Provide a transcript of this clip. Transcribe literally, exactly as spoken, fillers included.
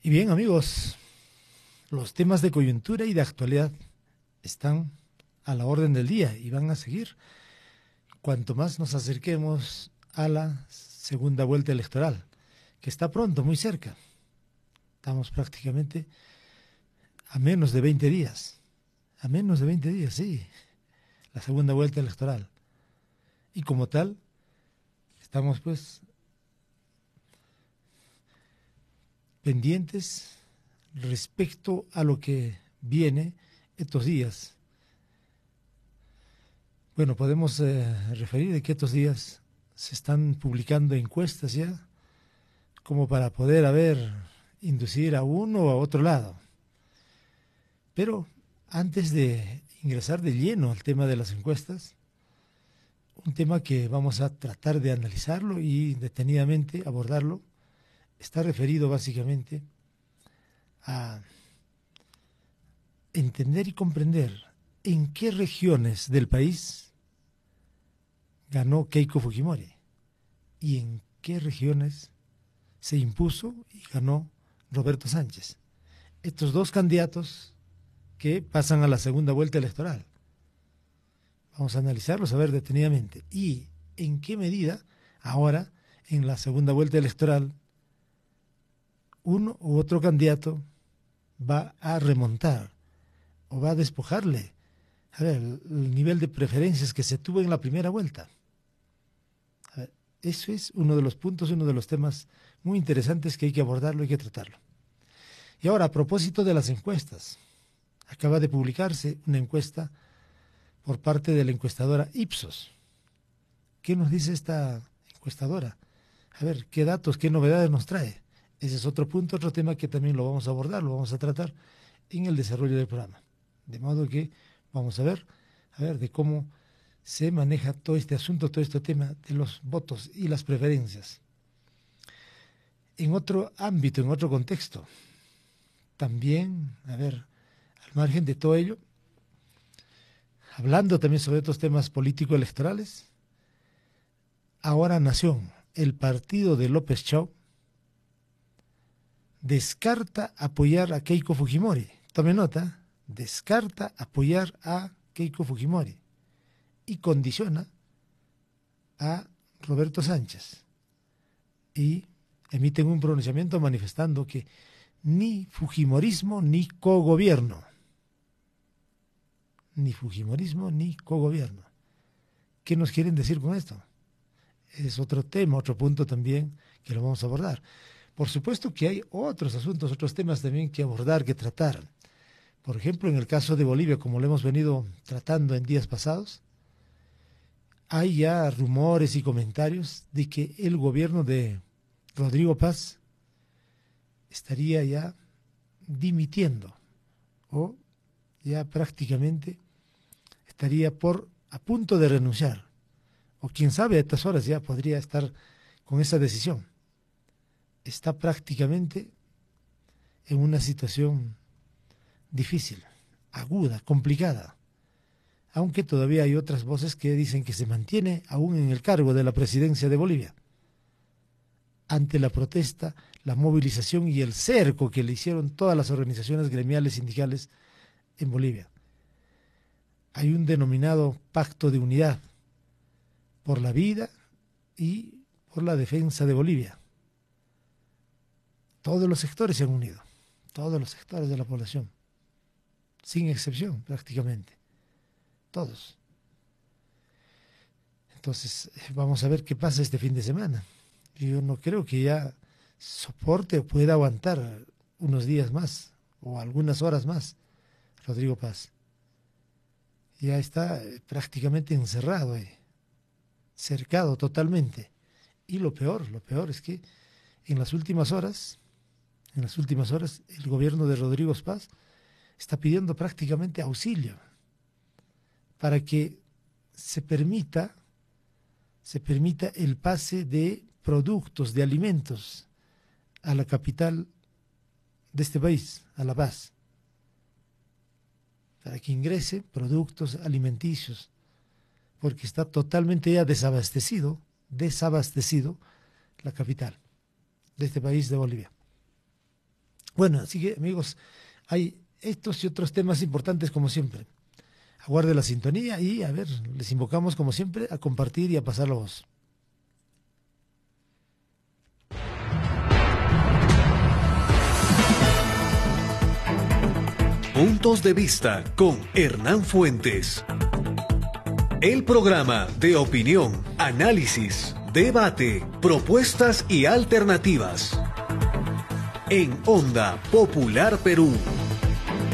Y bien, amigos, los temas de coyuntura y de actualidad están a la orden del día y van a seguir cuanto más nos acerquemos a la segunda vuelta electoral, que está pronto, muy cerca. Estamos prácticamente a menos de veinte días, a menos de veinte días, sí, la segunda vuelta electoral. Y como tal, estamos pues pendientes respecto a lo que viene estos días. Bueno, podemos eh, referir de que estos días se están publicando encuestas ya, como para poder, a ver, inducir a uno o a otro lado. Pero antes de ingresar de lleno al tema de las encuestas, un tema que vamos a tratar de analizarlo y detenidamente abordarlo, está referido básicamente a entender y comprender en qué regiones del país ganó Keiko Fujimori y en qué regiones se impuso y ganó Roberto Sánchez. Estos dos candidatos que pasan a la segunda vuelta electoral. Vamos a analizarlos, a ver detenidamente. Y en qué medida ahora, en la segunda vuelta electoral, uno u otro candidato va a remontar o va a despojarle a ver, el, el nivel de preferencias que se tuvo en la primera vuelta. A ver, eso es uno de los puntos, uno de los temas muy interesantes que hay que abordarlo y que tratarlo. Y ahora, a propósito de las encuestas, acaba de publicarse una encuesta por parte de la encuestadora Ipsos. ¿Qué nos dice esta encuestadora? A ver, ¿qué datos, qué novedades nos trae? Ese es otro punto, otro tema que también lo vamos a abordar, lo vamos a tratar en el desarrollo del programa. De modo que vamos a ver, a ver, de cómo se maneja todo este asunto, todo este tema de los votos y las preferencias. En otro ámbito, en otro contexto, también, a ver, al margen de todo ello, hablando también sobre estos temas político-electorales, ahora Nación, el partido de López Chau, descarta apoyar a Keiko Fujimori. Tome nota, descarta apoyar a Keiko Fujimori y condiciona a Roberto Sánchez. Y emiten un pronunciamiento manifestando que ni Fujimorismo ni cogobierno. Ni Fujimorismo ni cogobierno. ¿Qué nos quieren decir con esto? Es otro tema, otro punto también que lo vamos a abordar. Por supuesto que hay otros asuntos, otros temas también que abordar, que tratar. Por ejemplo, en el caso de Bolivia, como lo hemos venido tratando en días pasados, hay ya rumores y comentarios de que el gobierno de Rodrigo Paz estaría ya dimitiendo o ya prácticamente estaría por a punto de renunciar, o quién sabe, a estas horas ya podría estar con esa decisión. Está prácticamente en una situación difícil, aguda, complicada, aunque todavía hay otras voces que dicen que se mantiene aún en el cargo de la presidencia de Bolivia, ante la protesta, la movilización y el cerco que le hicieron todas las organizaciones gremiales sindicales en Bolivia. Hay un denominado pacto de unidad por la vida y por la defensa de Bolivia. Todos los sectores se han unido, todos los sectores de la población, sin excepción prácticamente, todos. Entonces, vamos a ver qué pasa este fin de semana. Yo no creo que ya soporte o pueda aguantar unos días más o algunas horas más Rodrigo Paz. Ya está prácticamente encerrado ahí, cercado totalmente. Y lo peor, lo peor es que en las últimas horas, en las últimas horas, el gobierno de Rodrigo Paz está pidiendo prácticamente auxilio para que se permita, se permita el pase de productos, de alimentos a la capital de este país, a La Paz, para que ingrese productos alimenticios, porque está totalmente ya desabastecido, desabastecido la capital de este país de Bolivia. Bueno, así que amigos, hay estos y otros temas importantes como siempre. Aguarde la sintonía y, a ver, les invocamos como siempre a compartir y a pasar la voz. Puntos de vista con Hernán Fuentes. El programa de opinión, análisis, debate, propuestas y alternativas. En Onda Popular Perú.